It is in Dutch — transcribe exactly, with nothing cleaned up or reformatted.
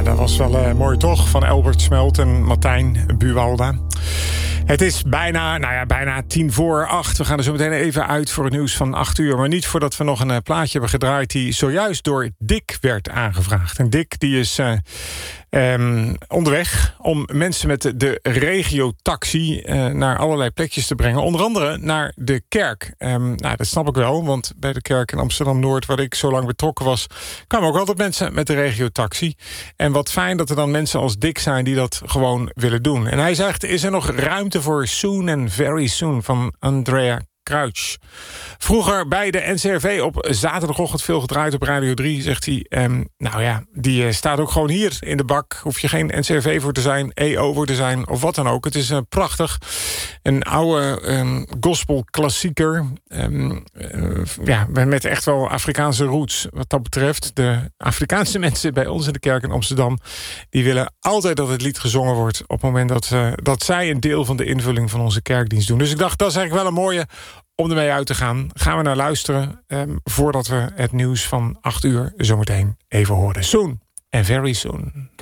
dat was wel uh, mooi toch? Van Elbert Smelt en Martijn Buwalda. Het is bijna, nou ja, bijna tien voor acht. We gaan er zo meteen even uit voor het nieuws van acht uur. Maar niet voordat we nog een uh, plaatje hebben gedraaid die zojuist door Dick werd aangevraagd. En Dick die is uh, um, onderweg om mensen met de, de regiotaxi uh, naar allerlei plekjes te brengen. Onder andere naar de kerk. Um, nou, dat snap ik wel, want bij de kerk in Amsterdam-Noord, waar ik zo lang betrokken was, kwamen ook altijd mensen met de regiotaxi. En wat fijn dat er dan mensen als Dick zijn die dat gewoon willen doen. En hij zegt, is er nog ruimte voor Soon and Very Soon van Andrea Crouch. Vroeger bij de N C R V op zaterdagochtend veel gedraaid op Radio drie, zegt hij. Um, nou ja, die uh, staat ook gewoon hier in de bak. Hoef je geen N C R V voor te zijn, E O voor te zijn of wat dan ook. Het is uh, prachtig. Een oude um, gospelklassieker. Um, uh, ja, met echt wel Afrikaanse roots wat dat betreft. De Afrikaanse mensen bij ons in de kerk in Amsterdam, die willen altijd dat het lied gezongen wordt op het moment dat, uh, dat zij een deel van de invulling van onze kerkdienst doen. Dus ik dacht, dat is eigenlijk wel een mooie om ermee uit te gaan. Gaan we naar luisteren um, voordat we het nieuws van acht uur zometeen even horen. Soon and Very Soon.